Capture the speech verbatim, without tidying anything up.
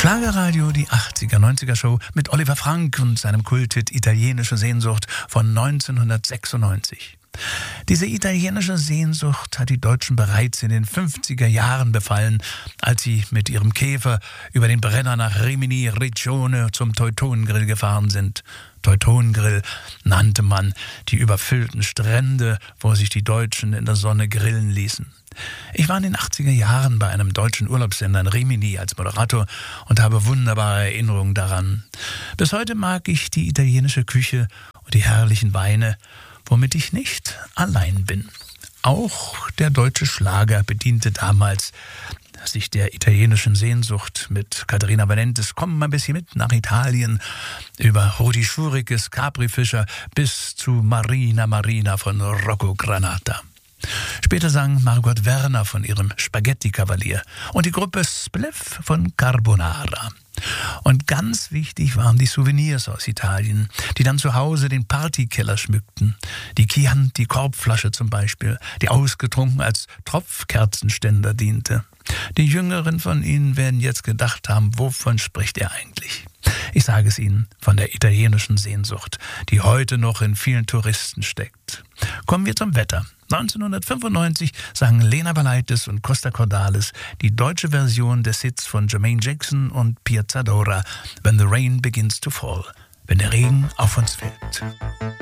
Schlagerradio, die achtziger, neunziger Show mit Oliver Frank und seinem Kulthit Italienische Sehnsucht von neunzehnhundertsechsundneunzig. Diese italienische Sehnsucht hat die Deutschen bereits in den fünfziger Jahren befallen, als sie mit ihrem Käfer über den Brenner nach Rimini Riccione zum Teutonengrill gefahren sind. Teutonengrill nannte man die überfüllten Strände, wo sich die Deutschen in der Sonne grillen ließen. Ich war in den achtziger Jahren bei einem deutschen Urlaubssender in Rimini als Moderator und habe wunderbare Erinnerungen daran. Bis heute mag ich die italienische Küche und die herrlichen Weine, womit ich nicht allein bin. Auch der deutsche Schlager bediente damals sich der italienischen Sehnsucht mit Caterina Valentes, Komm mal ein bisschen mit nach Italien, über Rudi Schurikes Capri Fischer bis zu Marina Marina von Rocco Granata. Später sang Margot Werner von ihrem Spaghetti-Kavalier und die Gruppe Spliff von Carbonara. Und ganz wichtig waren die Souvenirs aus Italien, die dann zu Hause den Partykeller schmückten. Die Chianti-Korbflasche zum Beispiel, die ausgetrunken als Tropfkerzenständer diente. Die Jüngeren von Ihnen werden jetzt gedacht haben, wovon spricht er eigentlich? Ich sage es Ihnen, von der italienischen Sehnsucht, die heute noch in vielen Touristen steckt. Kommen wir zum Wetter. neunzehnhundertfünfundneunzig sangen Lena Valaitis und Costa Cordalis die deutsche Version des Hits von Jermaine Jackson und Piazza Dora, When the Rain Begins to Fall, wenn der Regen auf uns fällt.